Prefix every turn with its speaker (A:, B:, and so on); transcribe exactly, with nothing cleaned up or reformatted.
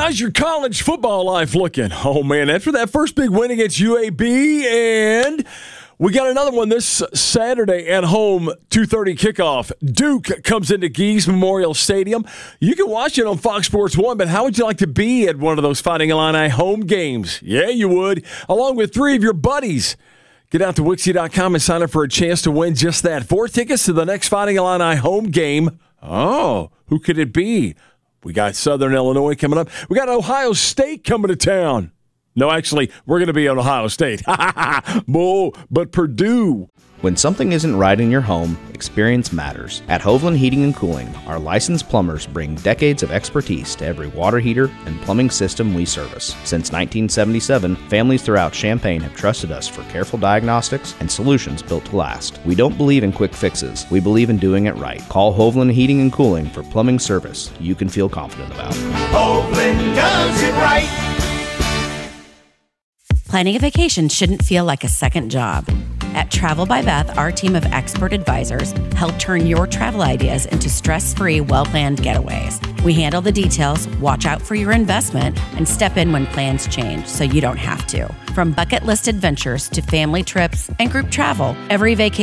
A: How's your college football life looking? Oh, man, after that first big win against U A B, and we got another one this Saturday at home, two thirty kickoff. Duke comes into Geese Memorial Stadium. You can watch it on Fox Sports one, but how would you like to be at one of those Fighting Illini home games? Yeah, you would, along with three of your buddies. Get out to Wixie dot com and sign up for a chance to win just that. Four tickets to the next Fighting Illini home game. Oh, who could it be? We got Southern Illinois coming up. We got Ohio State coming to town. No, actually, we're going to be on Ohio State. Bull, but Purdue.
B: When something isn't right in your home, experience matters. At Hovland Heating and Cooling, our licensed plumbers bring decades of expertise to every water heater and plumbing system we service. Since nineteen seventy-seven, families throughout Champaign have trusted us for careful diagnostics and solutions built to last. We don't believe in quick fixes. We believe in doing it right. Call Hovland Heating and Cooling for plumbing service you can feel confident about.
C: Hovland does it right.
D: Planning a vacation shouldn't feel like a second job. At Travel by Beth, our team of expert advisors help turn your travel ideas into stress-free, well-planned getaways. We handle the details, watch out for your investment, and step in when plans change so you don't have to. From bucket list adventures to family trips and group travel, every vacation